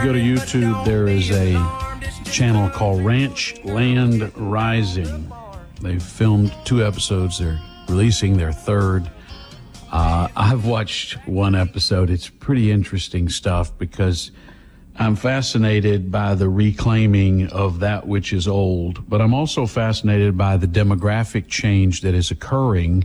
Go to YouTube, there is a channel called Ranch Land Rising. They've filmed 2 episodes. They're releasing their 3rd. I've watched 1 episode. It's pretty interesting stuff because I'm fascinated by the reclaiming of that which is old, but I'm also fascinated by the demographic change that is occurring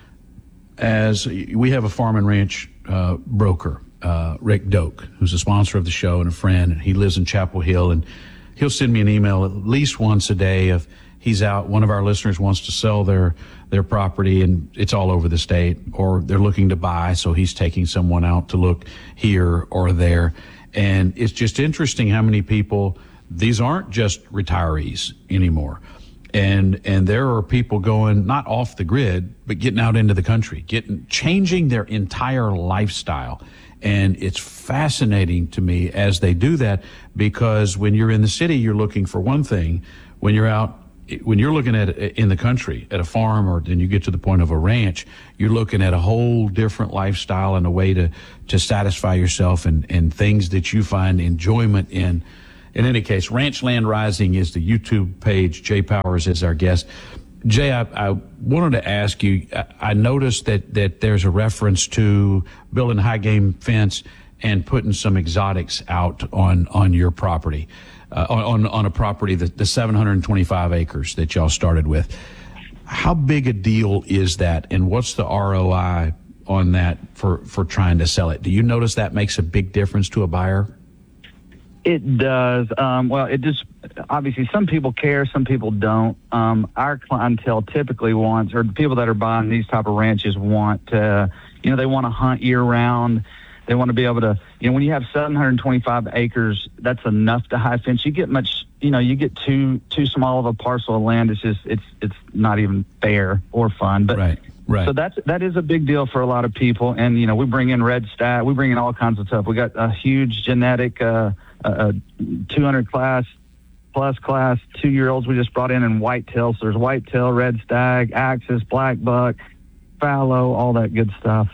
as we have a farm and ranch broker, Rick Doak, who's a sponsor of the show and a friend, and he lives in Chapel Hill, and he'll send me an email at least once a day if he's out. One of our listeners wants to sell their property, and it's all over the state, or they're looking to buy, so he's taking someone out to look here or there. And it's just interesting how many people, these aren't just retirees anymore. And there are people going not off the grid, but getting out into the country, changing their entire lifestyle. And it's fascinating to me as they do that, because when you're in the city, you're looking for one thing. When you're looking at it in the country at a farm, or then you get to the point of a ranch, you're looking at a whole different lifestyle and a way to satisfy yourself and things that you find enjoyment in. In any case, Ranch Land Rising is the YouTube page. Jay Powers is our guest. Jay, I wanted to ask you, I noticed that there's a reference to building a high game fence and putting some exotics out on your property, on a property, the 725 acres that y'all started with. How big a deal is that, and what's the ROI on that for trying to sell it? Do you notice that makes a big difference to a buyer? It does. Well, it just, obviously some people care, some people don't. Our clientele typically wants, or the people that are buying these type of ranches want to, they want to hunt year round. They want to be able to, when you have 725 acres, that's enough to high fence. You get much, you get too small of a parcel of land. It's just, it's not even fair or fun. But right. So that is a big deal for a lot of people. And, we bring in red stag, we bring in all kinds of stuff. We got a huge genetic, 200 plus class 2-year-olds we just brought in whitetail. So there's whitetail, red stag, axis, black buck, fallow, all that good stuff.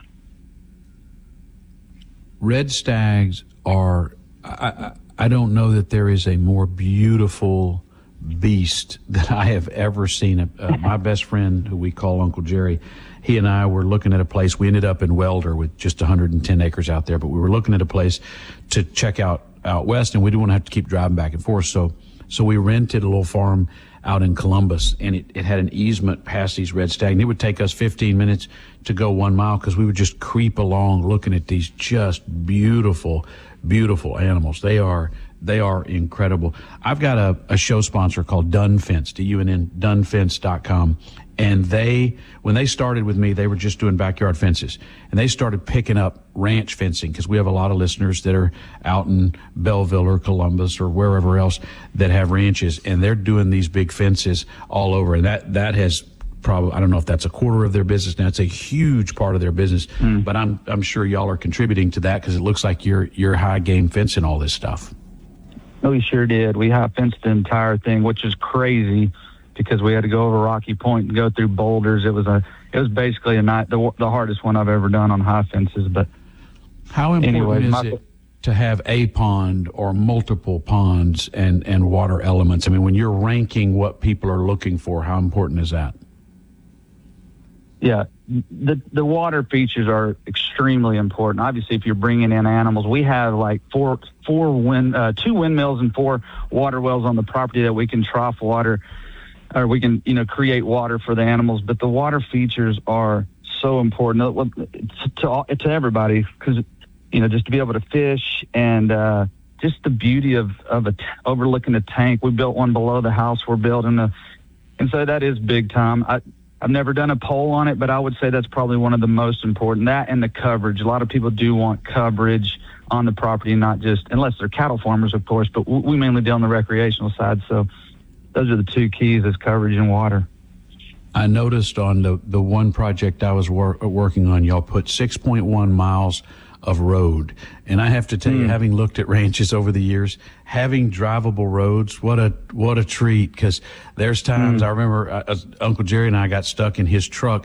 Red stags are, I don't know that there is a more beautiful beast that I have ever seen. My best friend, who we call Uncle Jerry, he and I were looking at a place. We ended up in Welder with just 110 acres out there, but we were looking at a place to check out west, and we didn't want to have to keep driving back and forth. So we rented a little farm out in Columbus, and it had an easement past these red stag, and it would take us 15 minutes to go 1 mile because we would just creep along looking at these just beautiful, beautiful animals. They are incredible. I've got a show sponsor called Dunn Fence, D-U-N-N, DunnFence.com. And when they started with me, they were just doing backyard fences. And they started picking up ranch fencing because we have a lot of listeners that are out in Belleville or Columbus or wherever else that have ranches. And they're doing these big fences all over. And that has probably, I don't know if that's a quarter of their business now. It's a huge part of their business. But I'm sure y'all are contributing to that because it looks like you're high game fencing all this stuff. We sure did. We high fenced the entire thing, which is crazy because we had to go over Rocky Point and go through boulders. It was basically the hardest one I've ever done on high fences. But how important is it to have a pond or multiple ponds and water elements? I mean, when you're ranking what people are looking for, how important is that? Yeah, the water features are extremely important. Obviously, if you're bringing in animals, we have like two windmills and 4 water wells on the property that we can trough water, or we can create water for the animals. But the water features are so important to everybody because just to be able to fish and just the beauty of overlooking a tank. We built one below the house we're building, and so that is big time. I've never done a poll on it, but I would say that's probably one of the most important. That and the coverage. A lot of people do want coverage on the property, not just, unless they're cattle farmers, of course, but we mainly deal on the recreational side. So those are the 2 keys, is coverage and water. I noticed on the one project I was working on, y'all put 6.1 miles of road. And I have to tell you, having looked at ranches over the years, having drivable roads, what a treat. Because there's times I remember Uncle Jerry and I got stuck in his truck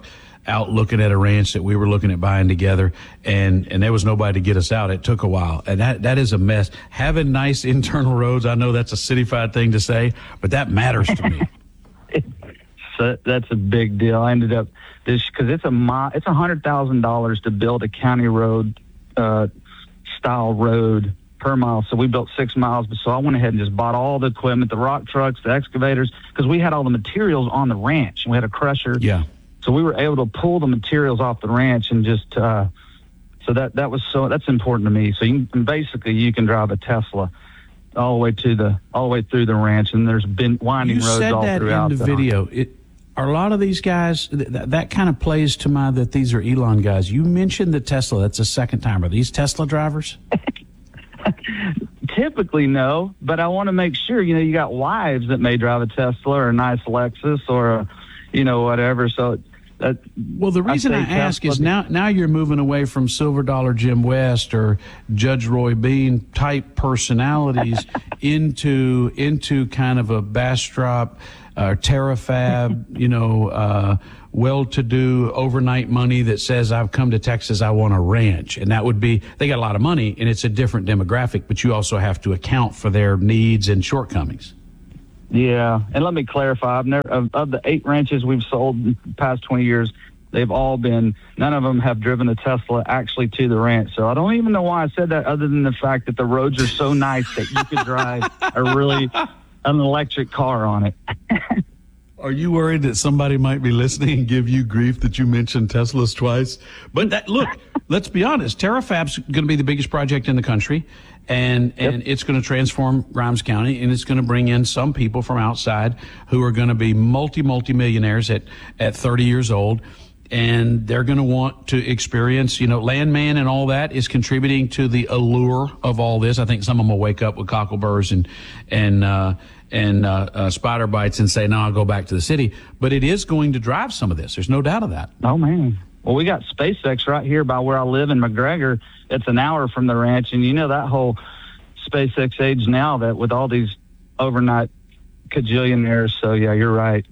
out looking at a ranch that we were looking at buying together, and there was nobody to get us out. It took a while, and that is a mess. Having nice internal roads, I know that's a cityfied thing to say, but that matters to me. So that's a big deal. I ended up because it's $100,000 to build a county road style road per mile. So we built 6 miles. So I went ahead and just bought all the equipment, the rock trucks, the excavators, because we had all the materials on the ranch, and we had a crusher. Yeah. So we were able to pull the materials off the ranch and just that's important to me. So you can drive a Tesla all the way through the ranch, and there's been winding roads all throughout. You said that in the video. Are a lot of these guys, that kind of plays to my that these are Elon guys. You mentioned the Tesla. That's the second time. Are these Tesla drivers? Typically, no, but I want to make sure, you got wives that may drive a Tesla or a nice Lexus or, whatever. So well, the reason I ask is now you're moving away from Silver Dollar Jim West or Judge Roy Bean type personalities into kind of a Bastrop, Terrafab, well-to-do overnight money that says, I've come to Texas, I want a ranch. And that would be, they got a lot of money, and it's a different demographic, but you also have to account for their needs and shortcomings. Yeah, and let me clarify, of the 8 ranches we've sold in the past 20 years, none of them have driven a Tesla actually to the ranch. So I don't even know why I said that, other than the fact that the roads are so nice that you could drive an electric car on it. Are you worried that somebody might be listening and give you grief that you mentioned Teslas twice? But look, let's be honest. Terrafab's going to be the biggest project in the country, and it's going to transform Grimes County, and it's going to bring in some people from outside who are going to be multi-millionaires at 30 years old. And they're going to want to experience, Landman and all that is contributing to the allure of all this. I think some of them will wake up with cockleburs and spider bites and say, no, I'll go back to the city. But it is going to drive some of this. There's no doubt of that. Oh, man. Well, we got SpaceX right here by where I live in McGregor. It's an hour from the ranch. And that whole SpaceX age now, that with all these overnight cajillionaires. So, yeah, you're right.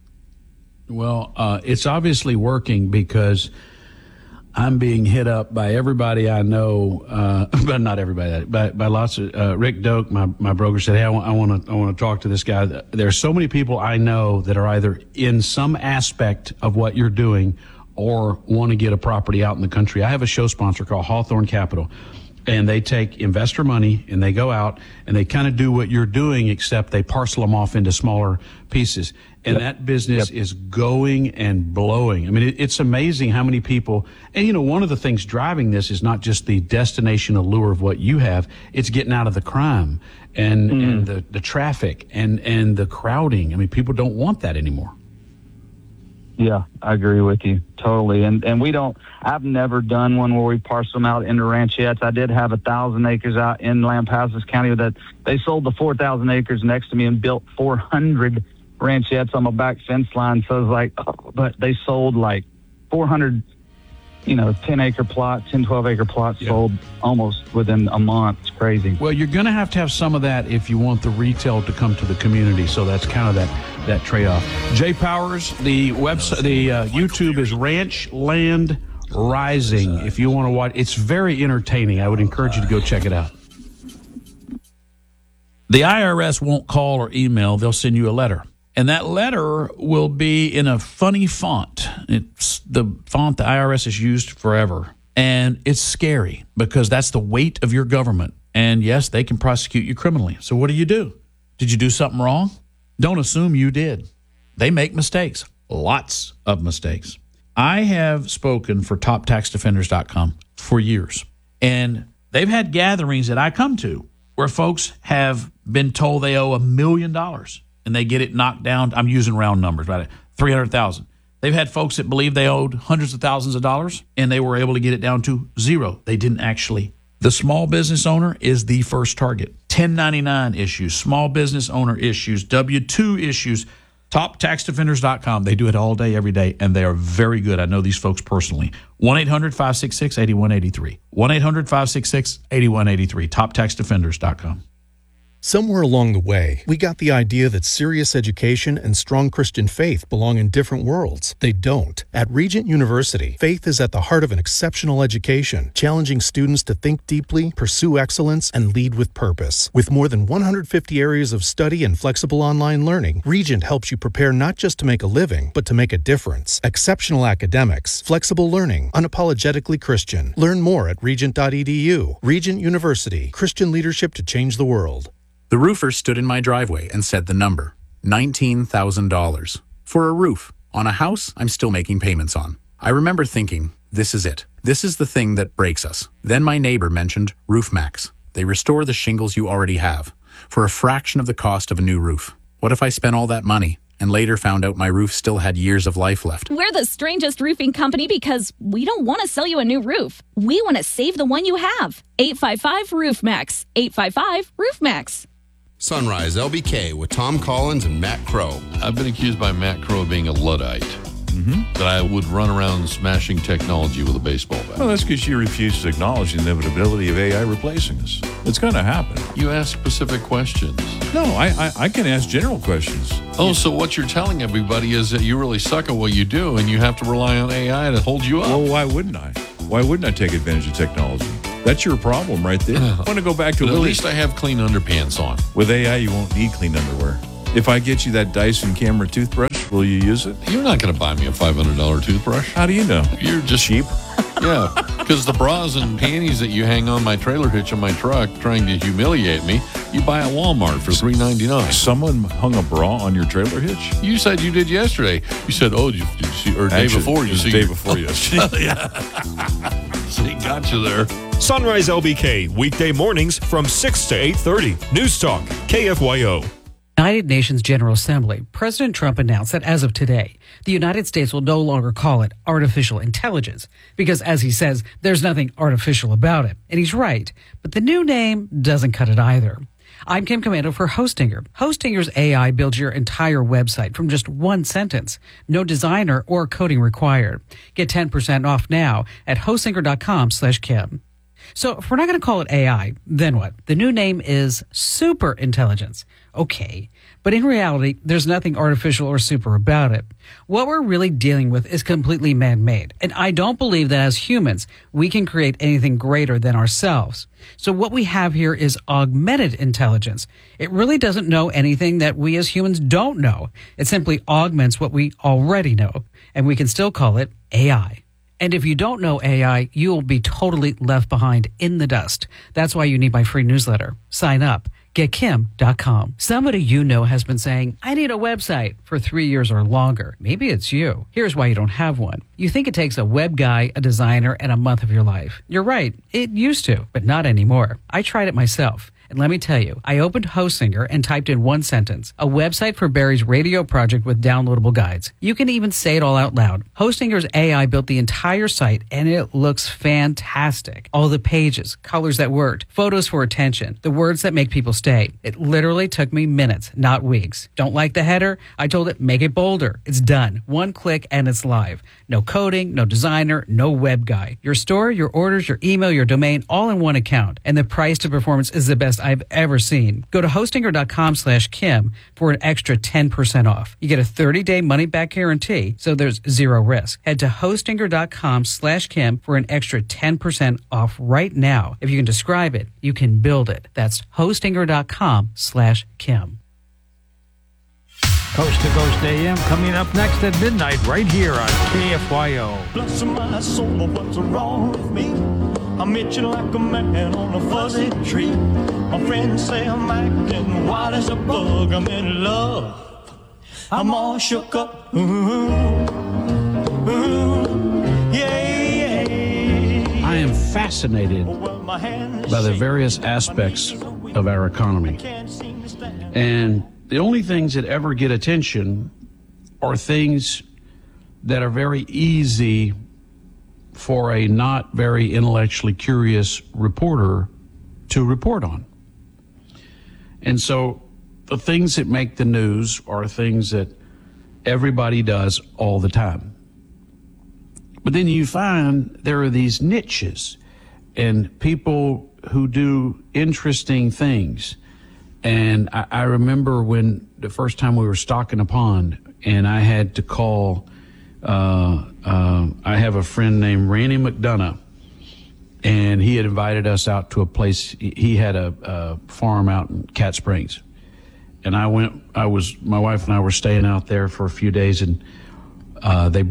Well, it's obviously working because I'm being hit up by everybody I know, but not everybody, by lots of, Rick Doak, my broker, said, hey, I want to talk to this guy. There's so many people I know that are either in some aspect of what you're doing or want to get a property out in the country. I have a show sponsor called Hawthorne Capital, and they take investor money and they go out and they kind of do what you're doing, except they parcel them off into smaller pieces. And that business is going and blowing. I mean, it's amazing how many people, and one of the things driving this is not just the destination allure of what you have, it's getting out of the crime and the traffic and the crowding. I mean, people don't want that anymore. Yeah, I agree with you totally. And I've never done one where we parcel them out into ranchettes. I did have 1,000 acres out in Lampasas County that they sold the 4,000 acres next to me and built 400 ranchettes on my back fence line. So it's but they sold 400, 10-acre plots, 10, 12-acre plots sold almost within a month. It's crazy. Well, you're going to have some of that if you want the retail to come to the community. So that's kind of that trade-off. Jay Powers, the website, the YouTube is Ranch Land Rising. If you want to watch, it's very entertaining. I would encourage you to go check it out. The IRS won't call or email. They'll send you a letter. And that letter will be in a funny font. It's the font the IRS has used forever. And it's scary because that's the weight of your government. And yes, they can prosecute you criminally. So what do? Did you do something wrong? Don't assume you did. They make mistakes, lots of mistakes. I have spoken for TopTaxDefenders.com for years. And they've had gatherings that I come to where folks have been told they owe $1 million. And they get it knocked down. I'm using round numbers, right? 300,000. They've had folks that believe they owed hundreds of thousands of dollars, and they were able to get it down to zero. They didn't actually. The small business owner is the first target. 1099 issues, small business owner issues, W-2 issues. TopTaxDefenders.com. They do it all day, every day, and they are very good. I know these folks personally. 1-800-566-8183. 1-800-566-8183. TopTaxDefenders.com. Somewhere along the way, we got the idea that serious education and strong Christian faith belong in different worlds. They don't. At Regent University, faith is at the heart of an exceptional education, challenging students to think deeply, pursue excellence, and lead with purpose. With more than 150 areas of study and flexible online learning, Regent helps you prepare not just to make a living, but to make a difference. Exceptional academics, flexible learning, unapologetically Christian. Learn more at regent.edu. Regent University, Christian leadership to change the world. The roofer stood in my driveway and said the number, $19,000. For a roof on a house I'm still making payments on. I remember thinking, this is it. This is the thing that breaks us. Then my neighbor mentioned RoofMax. They restore the shingles you already have for a fraction of the cost of a new roof. What if I spent all that money and later found out my roof still had years of life left? We're the strangest roofing company because we don't want to sell you a new roof. We want to save the one you have. 855-ROOFMAX. 855-ROOFMAX. Sunrise LBK with Tom Collins and Matt Crow. I've been accused by Matt Crow of being a Luddite. That I would run around smashing technology with a baseball bat. Well, that's because you refuse to acknowledge the inevitability of AI replacing us. It's going to happen. You ask specific questions. No, I can ask general questions. Oh, so what you're telling everybody is that you really suck at what you do and you have to rely on AI to hold you up. Well, why wouldn't I? Why wouldn't I take advantage of technology? That's your problem right there. I want to go back to But at least I have clean underpants on. With AI, you won't need clean underwear. If I get you that Dyson camera toothbrush, will you use it? You're not going to buy me a $500 toothbrush. How do you know? You're just cheap. Yeah, because the bras and panties that you hang on my trailer hitch on my truck trying to humiliate me, you buy at Walmart for $3.99. Someone hung a bra on your trailer hitch? You said you did yesterday. You said, oh, did you see, or day before. You see day before yesterday. Yeah. See, got you there. Sunrise LBK, weekday mornings from 6 to 8:30. News Talk, KFYO. United Nations General Assembly, President Trump announced that as of today, the United States will no longer call it artificial intelligence because, as he says, there's nothing artificial about it. And he's right, but the new name doesn't cut it either. I'm Kim Commando for Hostinger. Hostinger's AI builds your entire website from just one sentence. No designer or coding required. Get 10% off now at hostinger.com/Kim. So if we're not going to call it AI, then what? The new name is super intelligence. Okay, but in reality, there's nothing artificial or super about it. What we're really dealing with is completely man-made. And I don't believe that as humans, we can create anything greater than ourselves. So what we have here is augmented intelligence. It really doesn't know anything that we as humans don't know. It simply augments what we already know. And we can still call it AI. And if you don't know AI, you will be totally left behind in the dust. That's why you need my free newsletter. Sign up. GetKim.com. Somebody you know has been saying, I need a website for 3 years or longer. Maybe it's you. Here's why you don't have one. You think it takes a web guy, a designer, and a month of your life. You're right. It used to, but not anymore. I tried it myself. And let me tell you, I opened Hostinger and typed in one sentence, a website for Barry's radio project with downloadable guides. You can even say it all out loud. Hostinger's AI built the entire site and it looks fantastic. All the pages, colors that worked, photos for attention, the words that make people stay. It literally took me minutes, not weeks. Don't like the header? I told it, make it bolder. It's done. One click and it's live. No coding, no designer, no web guy. Your store, your orders, your email, your domain, all in one account. And the price to performance is the best I've ever seen. Go to hostinger.com/Kim for an extra 10% off. You get a 30-day money-back guarantee, so there's zero risk. Head to hostinger.com/Kim for an extra 10% off right now. If you can describe it, you can build it. That's hostinger.com/Kim. Coast to Coast AM coming up next at midnight right here on KFYO. Bless my soul, what's wrong with me? I'm itching like a man on a fuzzy tree. My friends say I'm acting wild as a bug. I'm in love. I'm all shook up. Ooh, ooh, yeah, yeah. I am fascinated by the various aspects of our economy. And the only things that ever get attention are things that are very easy for a not very intellectually curious reporter to report on. And so the things that make the news are things that everybody does all the time. But then you find there are these niches and people who do interesting things. And I remember when the first time we were stocking a pond, and I had to call, I have a friend named Randy McDonough, and he had invited us out to a place. He had a farm out in Cat Springs. And my wife and I were staying out there for a few days, and they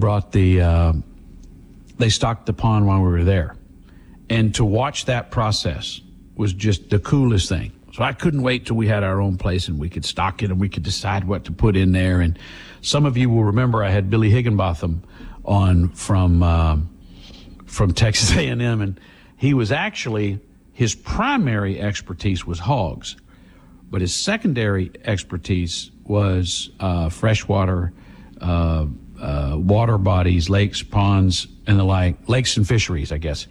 stocked the pond while we were there. And to watch that process was just the coolest thing. So I couldn't wait till we had our own place and we could stock it and we could decide what to put in there. And some of you will remember I had Billy Higginbotham on from Texas A&M, and he was actually, his primary expertise was hogs, but his secondary expertise was freshwater, water bodies, lakes, ponds, and the like, lakes and fisheries, I guess,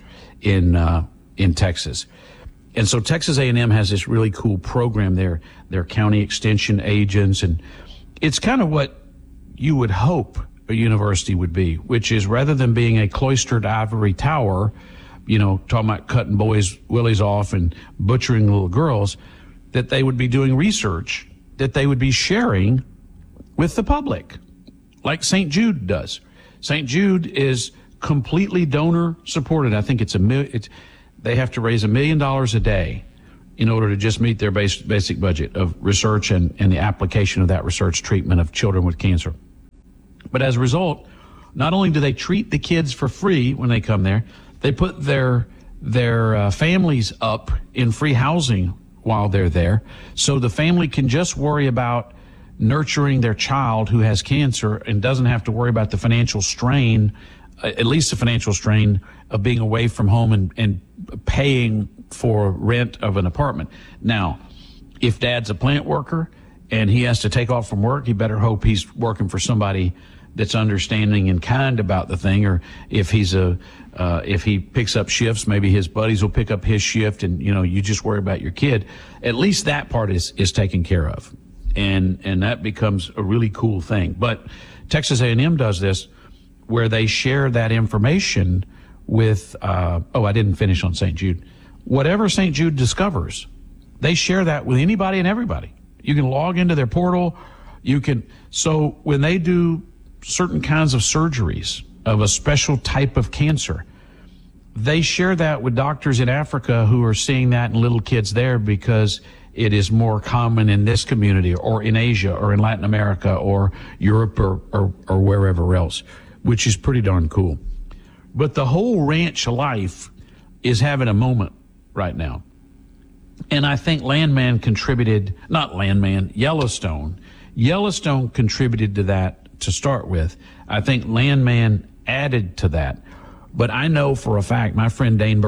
in Texas. And so Texas A&M has this really cool program there. They're county extension agents, and it's kind of what you would hope a university would be, which is rather than being a cloistered ivory tower, talking about cutting boys' willies off and butchering little girls, that they would be doing research that they would be sharing with the public, like St. Jude does. St. Jude is completely donor supported. I think they have to raise $1 million a day in order to just meet their basic budget of research and the application of that research treatment of children with cancer. But as a result, not only do they treat the kids for free when they come there, they put their families up in free housing while they're there, so the family can just worry about nurturing their child who has cancer and doesn't have to worry about the financial strain, at least the financial strain of being away from home and paying for rent of an apartment. Now, if dad's a plant worker and he has to take off from work, he better hope he's working for somebody that's understanding and kind about the thing. Or if if he picks up shifts, maybe his buddies will pick up his shift, and you just worry about your kid. At least that part is taken care of, and that becomes a really cool thing. But Texas A&M does this, where they share that information with, I didn't finish on St. Jude. Whatever St. Jude discovers, they share that with anybody and everybody. You can log into their portal. So when they do certain kinds of surgeries of a special type of cancer, they share that with doctors in Africa who are seeing that in little kids there because it is more common in this community, or in Asia, or in Latin America, or Europe, or wherever else, which is pretty darn cool. But the whole ranch life is having a moment right now. And I think Yellowstone contributed to that to start with. I think Landman added to that. But I know for a fact, my friend Dane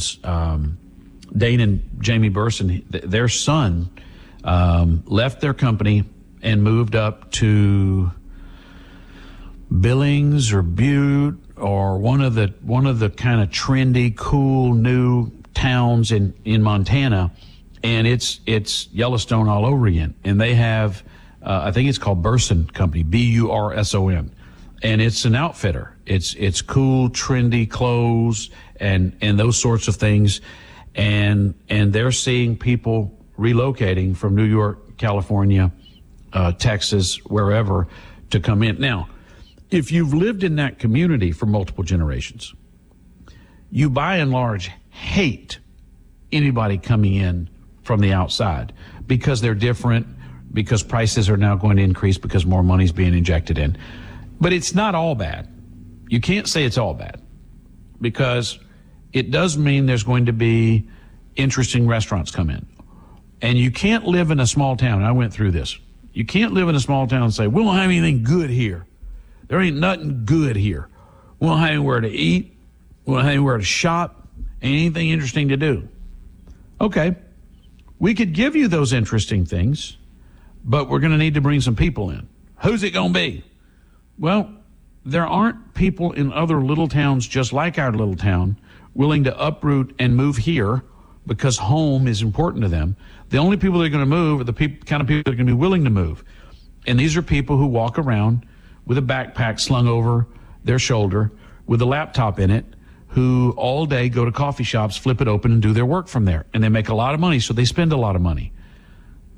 and Jamie Burson, their son, left their company and moved up to Billings or Butte, or one of the kind of trendy, cool new towns in Montana, and it's Yellowstone all over again. And they have, I think it's called Burson Company, Burson, and it's an outfitter. It's cool, trendy clothes and those sorts of things, and they're seeing people relocating from New York, California, Texas, wherever, to come in now. If you've lived in that community for multiple generations, you by and large hate anybody coming in from the outside because they're different, because prices are now going to increase because more money's being injected in. But it's not all bad. You can't say it's all bad, because it does mean there's going to be interesting restaurants come in. And you can't live in a small town. I went through this. You can't live in a small town and say, we don't have anything good here. There ain't nothing good here. We don't have anywhere to eat. We don't have anywhere to shop. Anything interesting to do. Okay, we could give you those interesting things, but we're going to need to bring some people in. Who's it going to be? Well, there aren't people in other little towns just like our little town willing to uproot and move here because home is important to them. The only people that are going to move are the kind of people that are going to be willing to move. And these are people who walk around with a backpack slung over their shoulder with a laptop in it, who all day go to coffee shops, flip it open, and do their work from there. And they make a lot of money, so they spend a lot of money.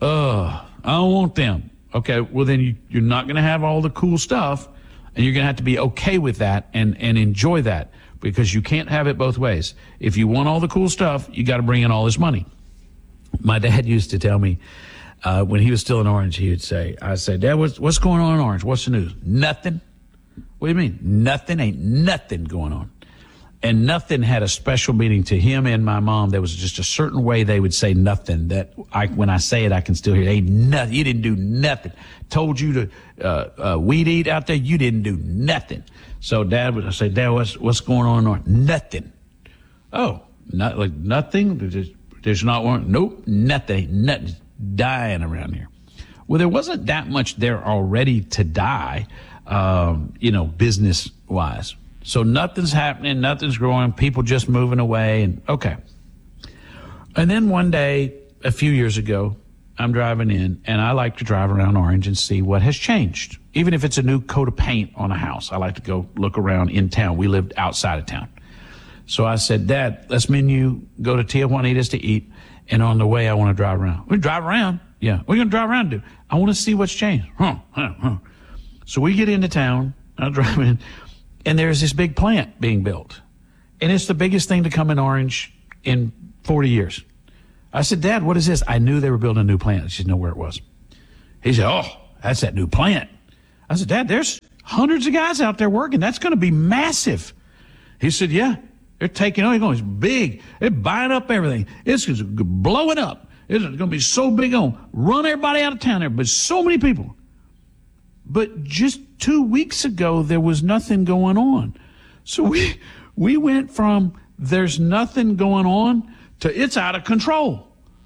I don't want them. Okay, well then you're not going to have all the cool stuff, and you're going to have to be okay with that and enjoy that, because you can't have it both ways. If you want all the cool stuff, you got to bring in all this money. My dad used to tell me when he was still in Orange, he would say, I said, Dad, what's going on in Orange? What's the news? Nothing. What do you mean? Nothing? Ain't nothing going on. And nothing had a special meaning to him and my mom. There was just a certain way they would say nothing that when I say it, I can still hear it. Ain't nothing. You didn't do nothing. Told you to weed eat out there. You didn't do nothing. So Dad would say, Dad, what's going on in Orange? Nothing. Oh, not like nothing. There's not one. Nope, nothing. Nothing dying around here. Well, there wasn't that much there already to die, business wise. So nothing's happening, nothing's growing, people just moving away, and okay. And then one day, a few years ago, I'm driving in, and I like to drive around Orange and see what has changed. Even if it's a new coat of paint on a house, I like to go look around in town. We lived outside of town. So I said, Dad, let's go to Tia Juanita's to eat, and on the way, I want to drive around. We drive around? Yeah. What are you going to drive around to? I want to see what's changed. So we get into town, I drive in, and there's this big plant being built. And it's the biggest thing to come in Orange in 40 years. I said, Dad, what is this? I knew they were building a new plant. I just didn't know where it was. He said, oh, that's that new plant. I said, Dad, there's hundreds of guys out there working. That's going to be massive. He said, yeah, they're taking on. It's big. They're buying up everything. It's blowing up. It's going to be so big on. Run everybody out of town there, but so many people. But just 2 weeks ago, there was nothing going on. So we went from there's nothing going on to it's out of control.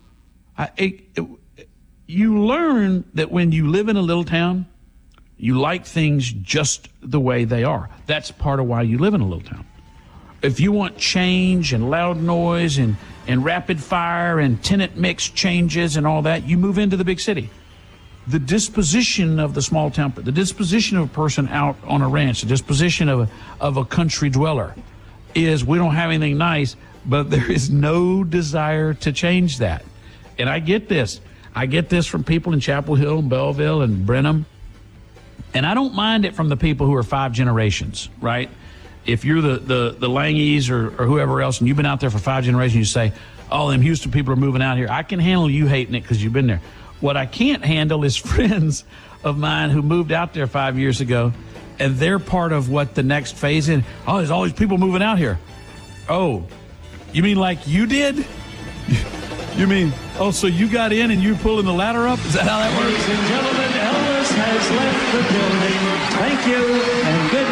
You learn that when you live in a little town, you like things just the way they are. That's part of why you live in a little town. If you want change and loud noise and rapid fire and tenant mix changes and all that, you move into the big city. The disposition of the small town, the disposition of a person out on a ranch, the disposition of a country dweller is we don't have anything nice, but there is no desire to change that. And I get this. I get this from people in Chapel Hill and Belleville and Brenham. And I don't mind it from the people who are 5 generations, right? If you're the Langies or whoever else and you've been out there for 5 generations, you say, oh, them Houston people are moving out here. I can handle you hating it because you've been there. What I can't handle is friends of mine who moved out there 5 years ago, and they're part of what the next phase in. Oh, there's always people moving out here. Oh, you mean like you did? You mean, oh, so you got in and you're pulling the ladder up? Is that how that works? Ladies and gentlemen, Elvis has left the building. Thank you and good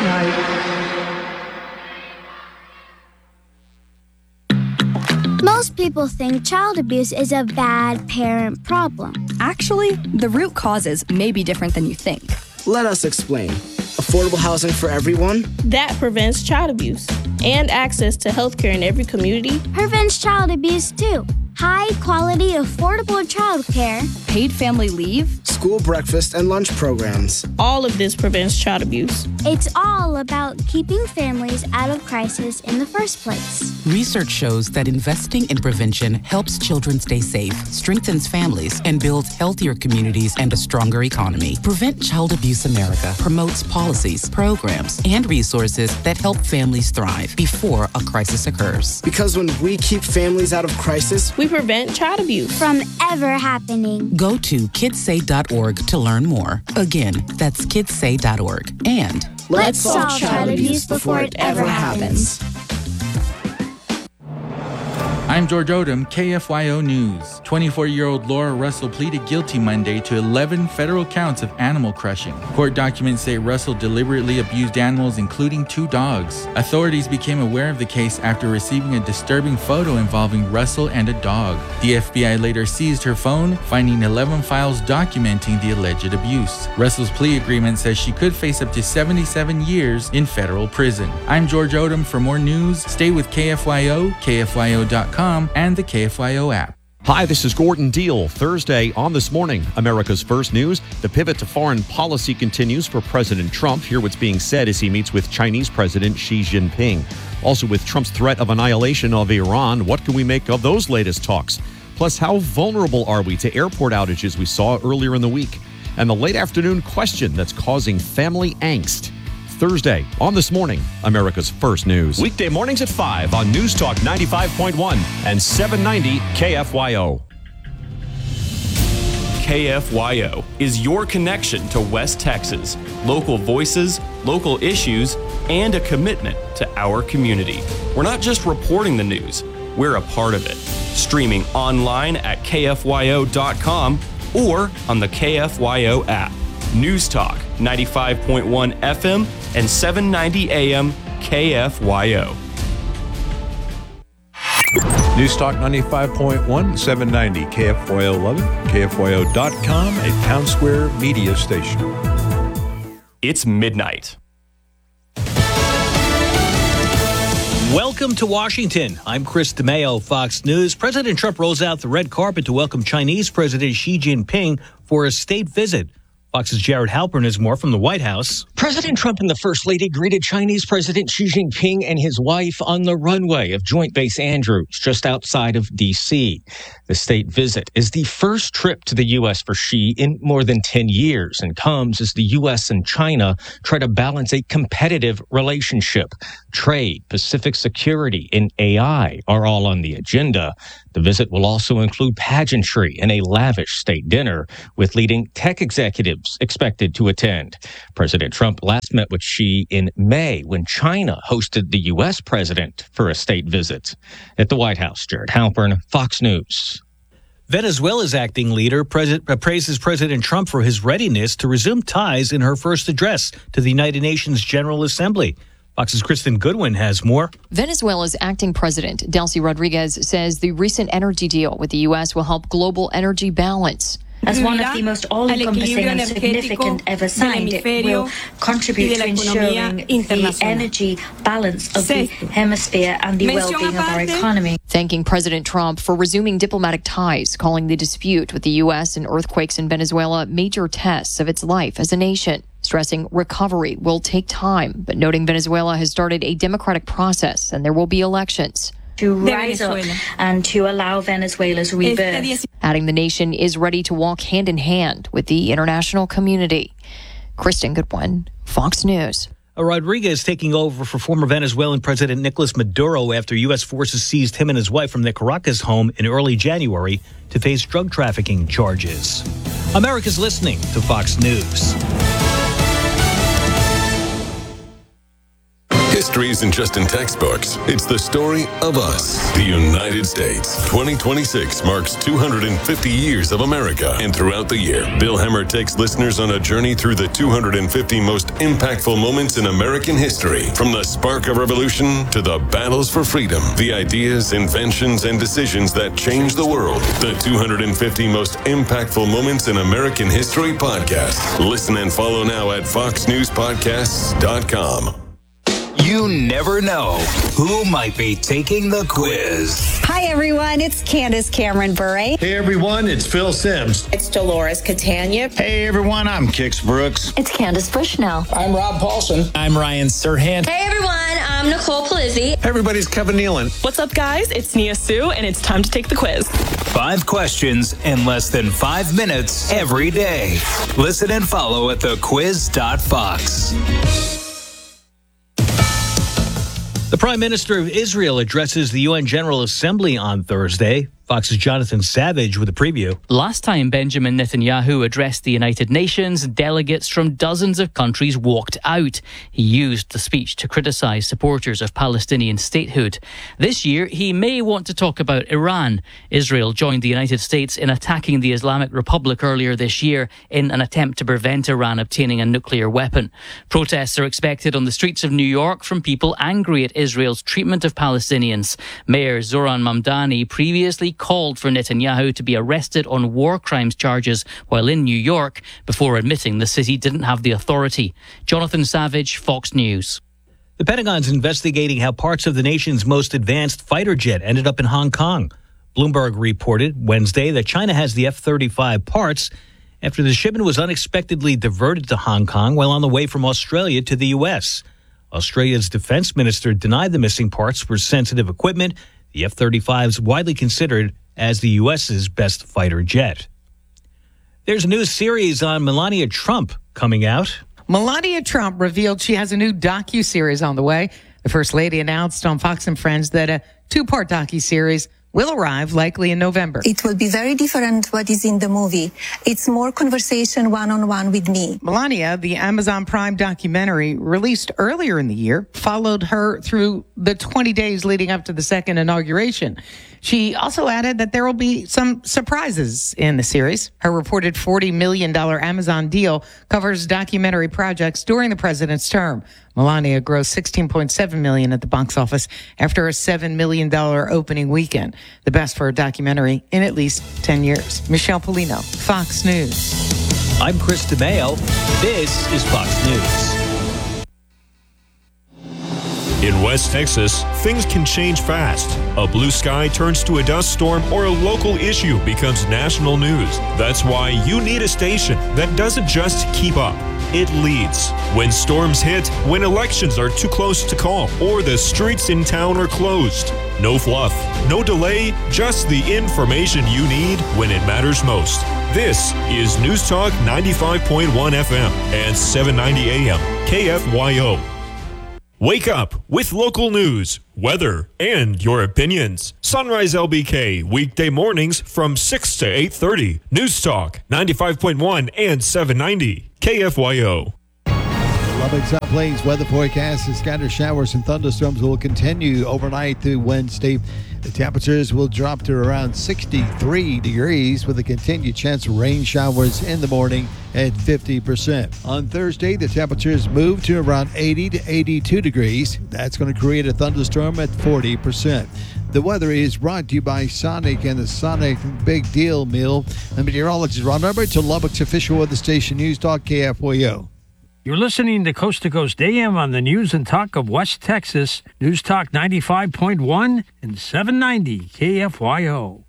night. Most people think child abuse is a bad parent problem. Actually, the root causes may be different than you think. Let us explain. Affordable housing for everyone? That prevents child abuse. And access to health care in every community. Prevents child abuse too. High quality, affordable child care. Paid family leave. School breakfast and lunch programs. All of this prevents child abuse. It's all about keeping families out of crisis in the first place. Research shows that investing in prevention helps children stay safe, strengthens families, and builds healthier communities and a stronger economy. Prevent Child Abuse America promotes policies, programs, and resources that help families thrive before a crisis occurs. Because when we keep families out of crisis, we prevent child abuse from ever happening. Go to kidssay.org to learn more. Again, that's kidssay.org. And let's solve child abuse before it ever happens. I'm George Odom, KFYO News. 24-year-old Laura Russell pleaded guilty Monday to 11 federal counts of animal crushing. Court documents say Russell deliberately abused animals, including 2 dogs. Authorities became aware of the case after receiving a disturbing photo involving Russell and a dog. The FBI later seized her phone, finding 11 files documenting the alleged abuse. Russell's plea agreement says she could face up to 77 years in federal prison. I'm George Odom. For more news, stay with KFYO, KFYO.com, and the KFYO app. Hi, this is Gordon Deal. Thursday on This Morning, America's First News. The pivot to foreign policy continues for President Trump. Hear what's being said as he meets with Chinese President Xi Jinping. Also, with Trump's threat of annihilation of Iran, what can we make of those latest talks? Plus, how vulnerable are we to airport outages we saw earlier in the week? And the late afternoon question that's causing family angst. Thursday on This Morning, America's First News. Weekday mornings at 5 on News Talk 95.1 and 790 KFYO. KFYO is your connection to West Texas. Local voices, local issues, and a commitment to our community. We're not just reporting the news, we're a part of it. Streaming online at KFYO.com or on the KFYO app. News Talk 95.1 FM and 790 AM KFYO. News Talk 95.1, 790 KFYO 11, KFYO.com, a Town Square media station. It's midnight. Welcome to Washington. I'm Chris DeMeo, Fox News. President Trump rolls out the red carpet to welcome Chinese President Xi Jinping for a state visit. Fox's Jared Halpern has more from the White House. President Trump and the First Lady greeted Chinese President Xi Jinping and his wife on the runway of Joint Base Andrews, just outside of D.C. The state visit is the first trip to the U.S. for Xi in more than 10 years and comes as the U.S. and China try to balance a competitive relationship. Trade, Pacific security, and AI are all on the agenda. The visit will also include pageantry and a lavish state dinner with leading tech executives expected to attend. President Trump last met with Xi in May when China hosted the U.S. president for a state visit. At the White House, Jared Halpern, Fox News. Venezuela's acting leader praises President Trump for his readiness to resume ties in her first address to the United Nations General Assembly. Fox's Kristen Goodwin has more. Venezuela's acting president, Delcy Rodriguez, says the recent energy deal with the U.S. will help global energy balance. As one of the most all-encompassing and significant ever signed, it will contribute to ensuring the energy balance of the hemisphere and the well-being of our economy. Thanking President Trump for resuming diplomatic ties, calling the dispute with the U.S. and earthquakes in Venezuela major tests of its life as a nation. Stressing recovery will take time, but noting Venezuela has started a democratic process and there will be elections. To rise up and to allow Venezuela's rebirth. Adding the nation is ready to walk hand in hand with the international community. Kristen Goodwin, Fox News. Rodriguez taking over for former Venezuelan President Nicolas Maduro after U.S. forces seized him and his wife from their Caracas home in early January to face drug trafficking charges. America's listening to Fox News. History isn't just in textbooks. It's the story of us, the United States. 2026 marks 250 years of America. And throughout the year, Bill Hemmer takes listeners on a journey through the 250 most impactful moments in American history. From the spark of revolution to the battles for freedom, the ideas, inventions, and decisions that changed the world. The 250 most impactful moments in American history podcast. Listen and follow now at foxnewspodcasts.com. You never know who might be taking the quiz. Hi, everyone. It's Candace Cameron Bure. Hey, everyone. It's Phil Sims. It's Dolores Catania. Hey, everyone. I'm Kix Brooks. It's Candace Bushnell. I'm Rob Paulson. I'm Ryan Serhant. Hey, everyone. I'm Nicole Palizzi. Hey, everybody's Kevin Nealon. What's up, guys? It's Nia Sue, and it's time to take the quiz. 5 questions in less than 5 minutes every day. Listen and follow at thequiz.fox. The Prime Minister of Israel addresses the UN General Assembly on Thursday. Fox's Jonathan Savage with a preview. Last time Benjamin Netanyahu addressed the United Nations, delegates from dozens of countries walked out. He used the speech to criticize supporters of Palestinian statehood. This year, he may want to talk about Iran. Israel joined the United States in attacking the Islamic Republic earlier this year in an attempt to prevent Iran obtaining a nuclear weapon. Protests are expected on the streets of New York from people angry at Israel's treatment of Palestinians. Mayor Zoran Mamdani previously called for Netanyahu to be arrested on war crimes charges while in New York before admitting the city didn't have the authority. Jonathan Savage, Fox News. The Pentagon's investigating how parts of the nation's most advanced fighter jet ended up in Hong Kong. Bloomberg reported Wednesday that China has the F-35 parts after the shipment was unexpectedly diverted to Hong Kong while on the way from Australia to the U.S. Australia's defense minister denied the missing parts were sensitive equipment. The F-35 is widely considered as the U.S.'s best fighter jet. There's a new series on Melania Trump coming out. Melania Trump revealed she has a new docuseries on the way. The First Lady announced on Fox & Friends that a 2-part docuseries will arrive likely in November. It will be very different what is in the movie. It's more conversation one-on-one with me. Melania, the Amazon Prime documentary released earlier in the year, followed her through the 20 days leading up to the second inauguration. She also added that there will be some surprises in the series. Her reported $40 million Amazon deal covers documentary projects during the president's term. Melania grossed $16.7 million at the box office after a $7 million opening weekend, the best for a documentary in at least 10 years. Michelle Polino, Fox News. I'm Chris DeMeo. This is Fox News. In West Texas, things can change fast. A blue sky turns to a dust storm, or a local issue becomes national news. That's why you need a station that doesn't just keep up. It leads. When storms hit, when elections are too close to call, or the streets in town are closed. No fluff, no delay, just the information you need when it matters most. This is News Talk 95.1 FM and 790 AM KFYO. Wake up with local news, weather, and your opinions. Sunrise LBK, weekday mornings from 6 to 8:30. News Talk 95.1 and 790 KFYO. Lubbock South Plains weather forecast is scattered showers and thunderstorms will continue overnight through Wednesday. The temperatures will drop to around 63 degrees with a continued chance of rain showers in the morning at 50%. On Thursday, the temperatures move to around 80 to 82 degrees. That's going to create a thunderstorm at 40%. The weather is brought to you by Sonic and the Sonic Big Deal Meal. And meteorologist Ron Hubbard to Lubbock's official weather station, News Talk KFYO. You're listening to Coast to Coast AM on the News and Talk of West Texas. News Talk 95.1 and 790 KFYO.